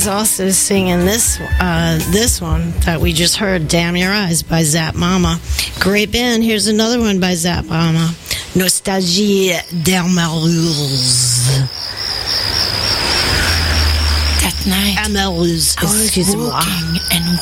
He's also singing this one that we just heard, Damn Your Eyes by Zap Mama. Great band. Here's another one by Zap Mama. Nostalgie d'Amoureuses. That night, I was walking and